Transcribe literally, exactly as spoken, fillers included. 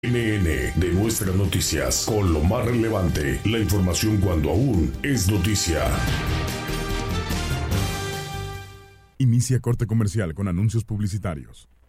N N de Nuestras Noticias, con lo más relevante, la información cuando aún es noticia. Inicia corte comercial con anuncios publicitarios.